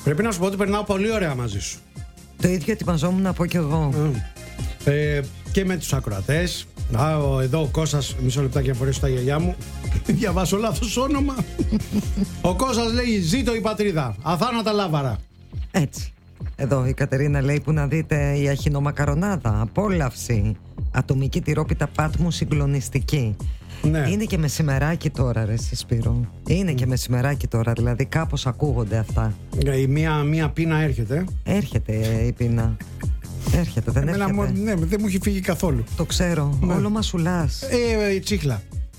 Πρέπει να σου πω ότι περνάω πολύ ωραία μαζί σου. Το ίδιο ετοιμαζόμουν να πω κι εγώ. Και με τους ακροατές. Εδώ ο Κώστας, μισό λεπτάκι να φορέσω τα γυαλιά μου. Διαβάσω λάθος όνομα. Ο Κώστας λέει: ζήτω η πατρίδα, αθάνατα λάβαρα. Έτσι. Εδώ η Κατερίνα λέει: που να δείτε η αχινομακαρονάδα. Απόλαυση. Ατομική τυρόπιτα Πάτμου, συγκλονιστική. Ναι. Είναι και μεσημεράκι τώρα, ρε Σπύρο. Είναι και μεσημεράκι τώρα, δηλαδή κάπως ακούγονται αυτά. Μία πείνα έρχεται. Έρχεται η πείνα. Έρχεται, δεν έρχεται. Ναι, δεν μου έχει φύγει καθόλου. Το ξέρω, ναι. Όλο μασουλάς. Η τσίχλα.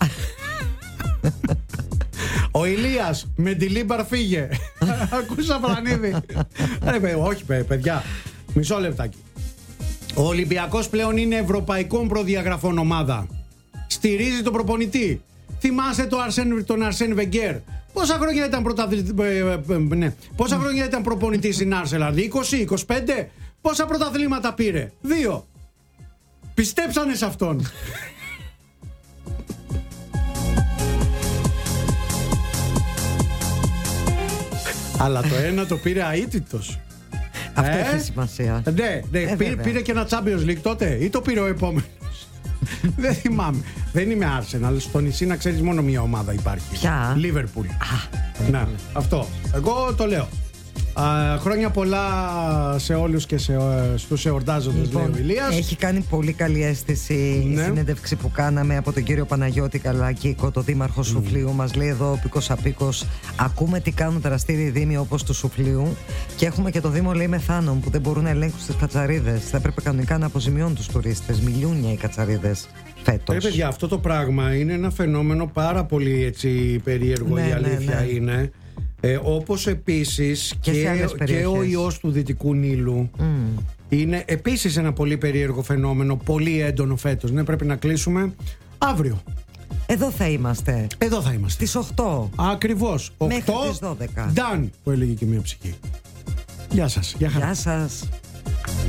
Ο Ηλίας με τη Λίμπαρ φύγε. Ακούσα Βρανίδη. Όχι παιδιά, μισό λεπτάκι. Ο Ολυμπιακός πλέον είναι ευρωπαϊκών προδιαγραφών ομάδα. Στηρίζει τον προπονητή. Θυμάσαι τον Αρσέν Βενγκέρ. Πόσα χρόνια ήταν προπονητής στην Άρσεναλ? 20, 25? Πόσα πρωταθλήματα πήρε? 2. Πιστέψανε σε αυτόν. Αλλά το ένα το πήρε αίτητος. Αυτό έχει σημασία. Ναι, πήρε και ένα Champions League τότε ή το πήρε ο επόμενος? Δεν θυμάμαι. Δεν είμαι Arsenal. Στο νησί να ξέρεις μόνο μία ομάδα υπάρχει. Ποια? Liverpool. Να, αυτό. Εγώ το λέω. Χρόνια πολλά σε όλους και στους εορτάζοντες, λοιπόν, λέει ο Ηλίας. Έχει κάνει πολύ καλή αίσθηση η συνέντευξη που κάναμε από τον κύριο Παναγιώτη Καλακίκο, το δήμαρχο Σουφλίου. Μας λέει εδώ ο Πίκος Απίκος: ακούμε τι κάνουν δραστήριοι δήμοι όπως του Σουφλίου. Και έχουμε και το Δήμο, λέει, Μεθάνων, που δεν μπορούν να ελέγχουν τις κατσαρίδες. Θα έπρεπε κανονικά να αποζημιώνουν τους τουρίστες. Μιλούνια οι κατσαρίδες φέτος. Παιδιά, αυτό το πράγμα είναι ένα φαινόμενο πάρα πολύ έτσι περίεργο. Η αλήθεια είναι. Όπως επίσης και ο ιός του Δυτικού Νείλου είναι επίσης ένα πολύ περίεργο φαινόμενο, πολύ έντονο φέτος. Ναι, πρέπει να κλείσουμε αύριο. Εδώ θα είμαστε. Στις 8. Ακριβώς. 8 μέχρι τις 12. Done, που έλεγε και μια ψυχή. Γεια σας. Γεια σας.